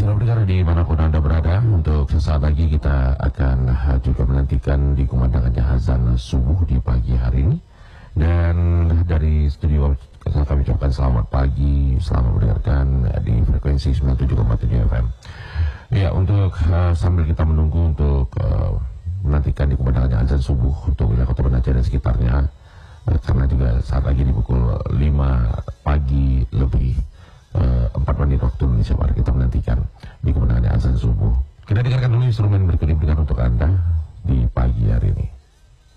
Saudara pendengar dimanapun Anda berada, untuk sesaat lagi kita akan juga menantikan dikumandangkannya azan subuh di pagi hari ini. Dan dari studio kami ucapkan selamat pagi, selamat mendengarkan di frekuensi 97,7 FM. Ya, untuk sambil kita menunggu untuk menantikan dikumandangkannya azan subuh untuk wilayah Kota Banda Aceh dan sekitarnya, karena juga saat lagi di pukul 5 pagi lebih 4 menit waktu Indonesia Barat kita menantikan dikumandangkannya azan subuh. Kita dengarkan dulu instrumen berikut ini untuk Anda di pagi hari ini.